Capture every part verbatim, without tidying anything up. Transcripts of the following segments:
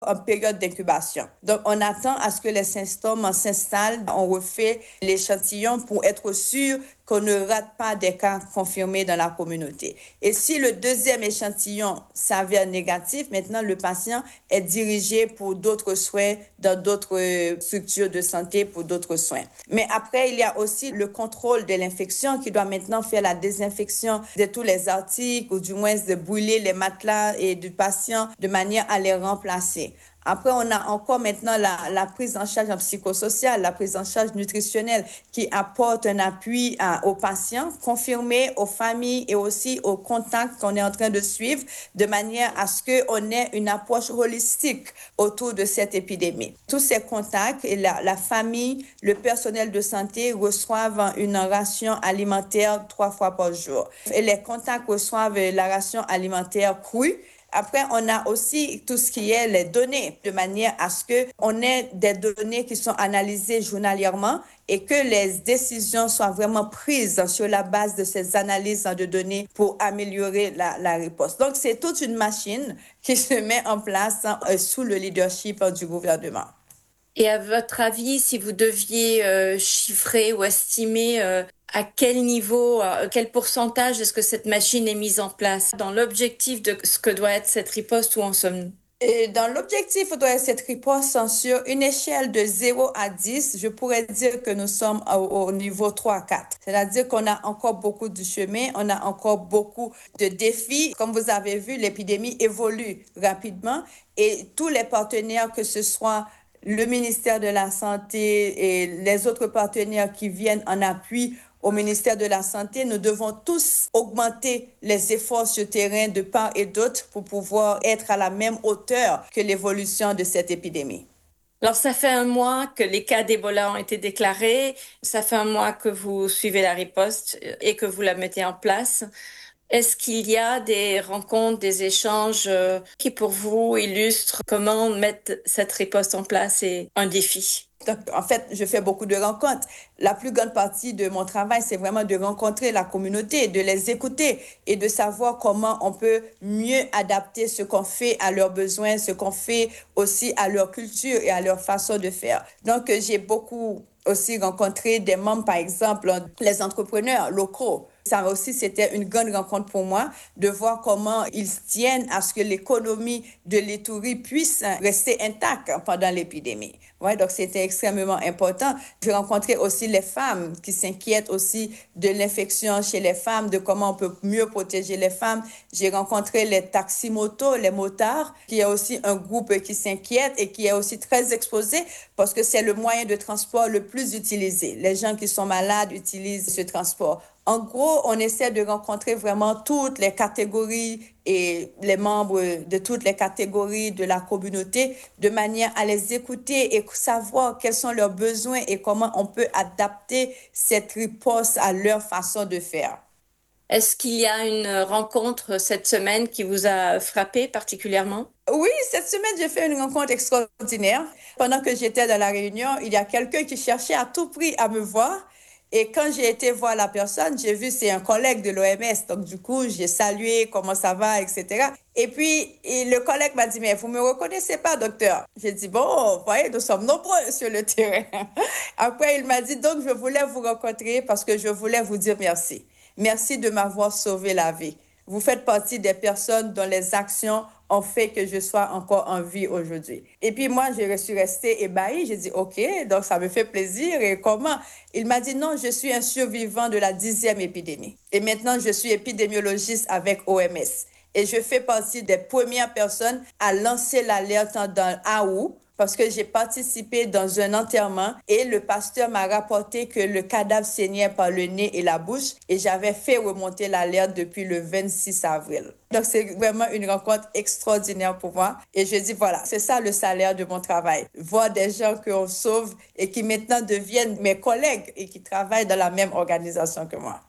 en période d'incubation. Donc, on attend à ce que les symptômes s'installent. On refait l'échantillon pour être sûr qu'on ne rate pas des cas confirmés dans la communauté. Et si le deuxième échantillon s'avère négatif, maintenant le patient est dirigé pour d'autres soins dans d'autres structures de santé pour d'autres soins. Mais après, il y a aussi le contrôle de l'infection qui doit maintenant faire la désinfection de tous les articles ou du moins de brûler les matelas et du patient de manière à les remplacer. Après, on a encore maintenant la, la prise en charge psychosociale, la prise en charge nutritionnelle qui apporte un appui à, aux patients, confirmé aux familles et aussi aux contacts qu'on est en train de suivre de manière à ce qu'on ait une approche holistique autour de cette épidémie. Tous ces contacts et la, la famille, le personnel de santé reçoivent une ration alimentaire trois fois par jour. Et les contacts reçoivent la ration alimentaire crue. Après, on a aussi tout ce qui est les données, de manière à ce qu'on ait des données qui sont analysées journalièrement et que les décisions soient vraiment prises sur la base de ces analyses de données pour améliorer la, la réponse. Donc, c'est toute une machine qui se met en place euh, sous le leadership du gouvernement. Et à votre avis, si vous deviez euh, chiffrer ou estimer euh, à quel niveau, à quel pourcentage est-ce que cette machine est mise en place dans l'objectif de ce que doit être cette riposte, où en sommes-nous? Et dans l'objectif de cette riposte, sur une échelle de zéro à dix, je pourrais dire que nous sommes au, au niveau trois à quatre. C'est-à-dire qu'on a encore beaucoup de chemin, on a encore beaucoup de défis. Comme vous avez vu, l'épidémie évolue rapidement et tous les partenaires, que ce soit le ministère de la Santé et les autres partenaires qui viennent en appui au ministère de la Santé, nous devons tous augmenter les efforts sur terrain de part et d'autre pour pouvoir être à la même hauteur que l'évolution de cette épidémie. Alors, ça fait un mois que les cas d'Ebola ont été déclarés. Ça fait un mois que vous suivez la riposte et que vous la mettez en place. Est-ce qu'il y a des rencontres, des échanges qui, pour vous, illustrent comment mettre cette riposte en place est un défi? Donc, en fait, je fais beaucoup de rencontres. La plus grande partie de mon travail, c'est vraiment de rencontrer la communauté, de les écouter et de savoir comment on peut mieux adapter ce qu'on fait à leurs besoins, ce qu'on fait aussi à leur culture et à leur façon de faire. Donc, j'ai beaucoup aussi rencontré des membres, par exemple, les entrepreneurs locaux. Ça aussi, c'était une grande rencontre pour moi de voir comment ils tiennent à ce que l'économie de l'Ituri puisse rester intacte pendant l'épidémie. Ouais, donc c'était extrêmement important. J'ai rencontré aussi les femmes qui s'inquiètent aussi de l'infection chez les femmes, de comment on peut mieux protéger les femmes. J'ai rencontré les taximotos, les motards, qui est aussi un groupe qui s'inquiète et qui est aussi très exposé parce que c'est le moyen de transport le plus utilisé. Les gens qui sont malades utilisent ce transport. En gros, on essaie de rencontrer vraiment toutes les catégories et les membres de toutes les catégories de la communauté de manière à les écouter et savoir quels sont leurs besoins et comment on peut adapter cette riposte à leur façon de faire. Est-ce qu'il y a une rencontre cette semaine qui vous a frappé particulièrement? Oui, cette semaine, j'ai fait une rencontre extraordinaire. Pendant que j'étais dans la réunion, il y a quelqu'un qui cherchait à tout prix à me voir. Et quand j'ai été voir la personne, j'ai vu c'est un collègue de l'O M S. Donc, du coup, j'ai salué, comment ça va, et cetera. Et puis, et le collègue m'a dit, mais vous ne me reconnaissez pas, docteur? J'ai dit, bon, vous voyez, nous sommes nombreux sur le terrain. Après, il m'a dit, donc, je voulais vous rencontrer parce que je voulais vous dire merci. Merci de m'avoir sauvé la vie. Vous faites partie des personnes dont les actions ont fait que je sois encore en vie aujourd'hui. Et puis moi, je suis restée ébahie. J'ai dit, OK, donc ça me fait plaisir. Et comment? Il m'a dit, non, je suis un survivant de la dixième épidémie. Et maintenant, je suis épidémiologiste avec O M S. Et je fais partie des premières personnes à lancer l'alerte dans A O U, parce que j'ai participé dans un enterrement et le pasteur m'a rapporté que le cadavre saignait par le nez et la bouche et j'avais fait remonter l'alerte depuis le vingt-six avril. Donc, c'est vraiment une rencontre extraordinaire pour moi. Et je dis, voilà, c'est ça le salaire de mon travail. Voir des gens qu'on sauve et qui maintenant deviennent mes collègues et qui travaillent dans la même organisation que moi.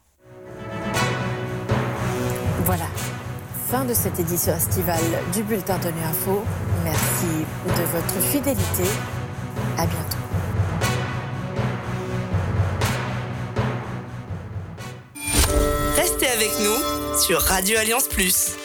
Voilà. Fin de cette édition estivale du Bulletin Tenu Info. Merci de votre fidélité. À bientôt. Restez avec nous sur Radio Alliance Plus.